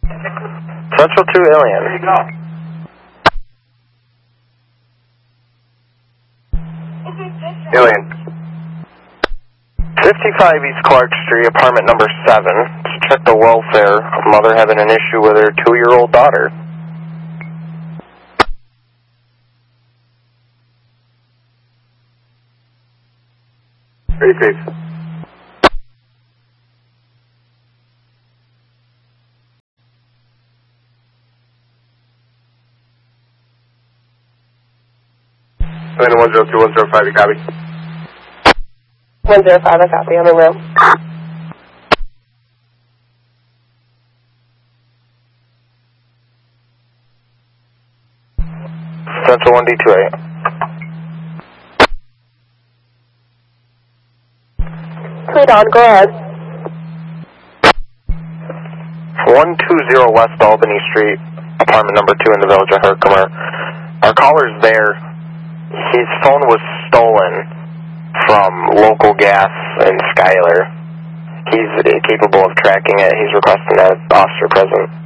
Central 2 Alien. There you go. Alien. 55 East Clark Street, apartment number 7. To check the welfare of mother having an issue with her 2-year-old daughter. Repeat. Atlanta 102, 105, you copy? 105, I copy. I'm in room. Central 1D28. Lead on, go ahead. 120 West Albany Street, apartment number 2 in the village of Herkimer. Our caller's there. His phone was stolen from local gas in Schuyler. He's capable of tracking it. He's requesting that officer present.